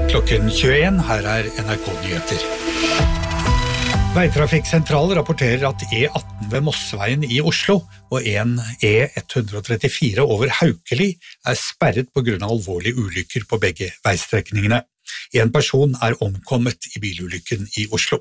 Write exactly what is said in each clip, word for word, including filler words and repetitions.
Klokken tjueen, her er N R K-nyheter. Veitrafikksentral rapporterer at E atten ved Mosseveien i Oslo og en E ett hundre trettifire over Haukeli er sperret på grunn av alvorlige ulykker på begge veistrekningene. En person er omkommet i bilulykken i Oslo.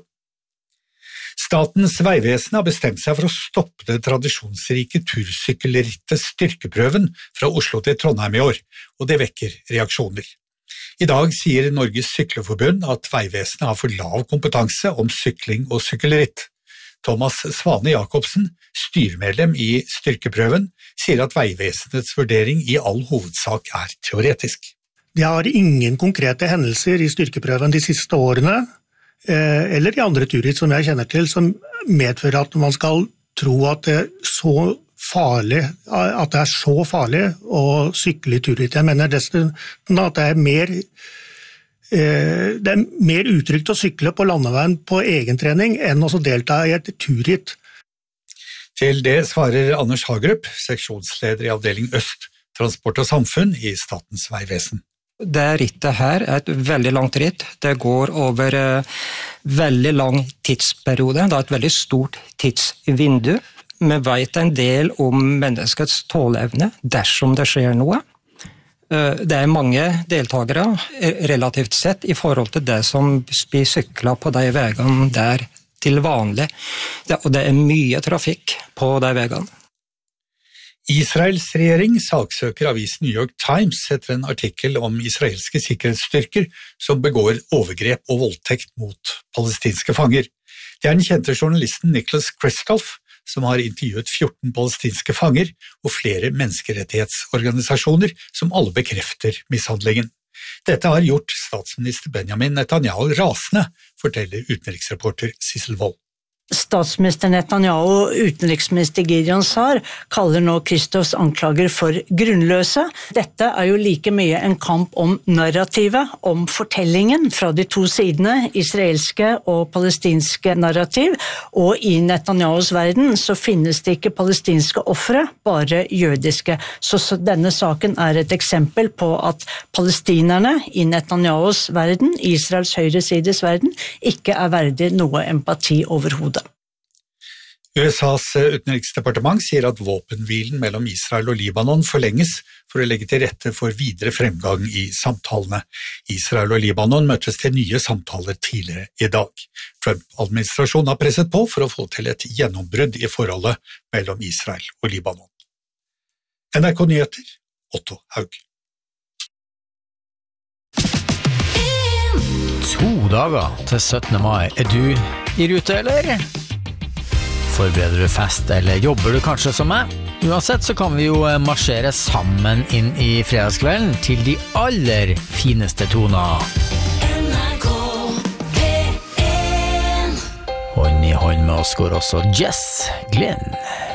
Statens vegvesen har bestemt seg for å stoppe det tradisjonsrike tursykkelrittet Styrkeprøven fra Oslo til Trondheim i år, og det vekker reaksjoner. I dag sier Norges Sykleforbund at veivesenet har for lav kompetanse om sykling og sykkelritt. Thomas Svane Jakobsen, styremedlem i Styrkeprøven, sier at veivesenets vurdering i all hovedsak er teoretisk. De har ingen konkrete hendelser i Styrkeprøven de siste årene, eller i andre turritt som jeg kjenner til, som medfører at man skal tro at det er så farlig, at det er så farlig å sykle i turritt. Jeg mener nesten at det er mer, det er mer utrygt å sykle på landeveien på egentrening enn å delta i et turritt. Til det svarer Anders Hagerup, seksjonsleder i avdeling Øst, Transport og Samfunn i Statens vegvesen. Det rittet her er et veldig langt ritt. Det går over uh, veldig lang tidsperiode. Det er et veldig stort tidsvindu. Vi vet en del om menneskets tåleevne dersom det skjer noe. Uh, det er mange deltakere relativt sett i forhold til det som blir syklet på de veiene der til vanlig. Det, og det er mye trafikk på de veiene. Israels regjering saksøker avisen New York Times etter en artikkel om israelske sikkerhetsstyrker som begår overgrep og voldtekt mot palestinske fanger. Det er den kjente journalisten Nicholas Kristof som har intervjuet fjorten palestinske fanger og flere menneskerettighetsorganisasjoner som alle bekrefter mishandlingen. Dette har gjort statsminister Benjamin Netanyahu rasende, forteller utenriksreporter Sissel Wold. Statsminister Netanyahu og utenriksminister Gideon Sa'ar kaller nå Kristofs anklager for grunnløse. Dette er jo like mye en kamp om narrativet, om fortellingen fra de to sidene, israelske og palestinske narrativ, og i Netanyahus verden så finnes det ikke palestinske ofre, bare jødiske. Så, så denne saken er et eksempel på at palestinerne i Netanyahus verden, Israels høyresides verden, ikke er verdig noe empati overhodet. U S A's utenriksdepartement sier at våpenhvilen mellom Israel og Libanon forlenges for å legge til rette for videre fremgang i samtalene. Israel og Libanon møttes til nye samtaler tidligere i dag. Trump-administrasjonen har presset på for å få til et gjennombrudd i forholdet mellom Israel og Libanon. N R K-nyheter, Otto Haug. To dager til syttende mai. Er du i rute, eller? Forbereder du fest, eller jobber du kanskje som meg? Uansett så kan vi jo marsjere sammen inn i fredagskvelden til de aller fineste toner. N R K P en. Hånd i hånd med oss går også Jess Glynn.